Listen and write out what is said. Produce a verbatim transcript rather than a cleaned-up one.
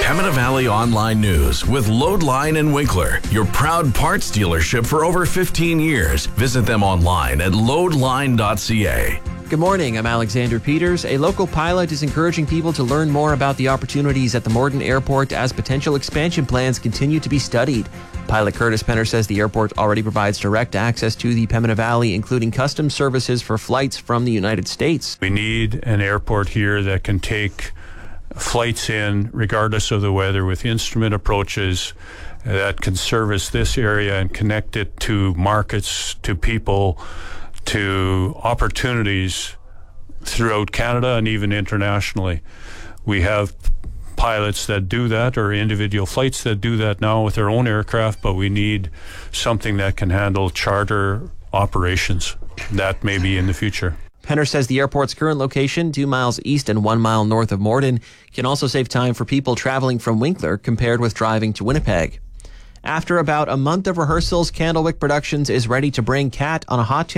Pembina Valley Online News with Loadline and Winkler, your proud parts dealership for over fifteen years. Visit them online at loadline dot c a. Good morning, I'm Alexander Peters. A local pilot is encouraging people to learn more about the opportunities at the Morden Airport as potential expansion plans continue to be studied. Pilot Curtis Penner says the airport already provides direct access to the Pembina Valley, including customs services for flights from the United States. We need an airport here that can take flights in regardless of the weather with instrument approaches that can service this area and connect it to markets, to people, to opportunities throughout Canada and even internationally. We have pilots that do that, or individual flights that do that now with their own aircraft, but we need something that can handle charter operations. That may be in the future. Penner says the airport's current location, two miles east and one mile north of Morden, can also save time for people traveling from Winkler compared with driving to Winnipeg. After about a month of rehearsals, Candlewick Productions is ready to bring Cat on a Hot